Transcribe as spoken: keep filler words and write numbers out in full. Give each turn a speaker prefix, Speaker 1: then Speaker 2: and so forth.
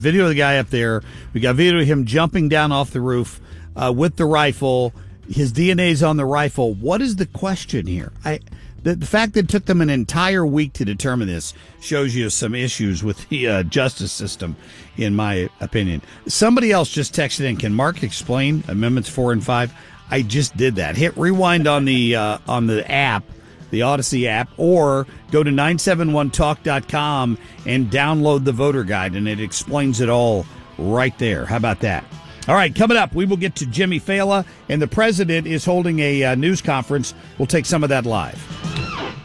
Speaker 1: Video of the guy up there. We got video of him jumping down off the roof uh, with the rifle. His D N A is on the rifle. What is the question here? I the, the fact that it took them an entire week to determine this shows you some issues with the uh, justice system, in my opinion. Somebody else just texted in. Can Mark explain Amendments four and five? I just did that. Hit rewind on the uh, on the app, the Odyssey app, or go to nine seven one talk dot com and download the voter guide, and it explains it all right there. How about that? All right, coming up, we will get to Jimmy Fallon, and the president is holding a uh, news conference. We'll take some of that live.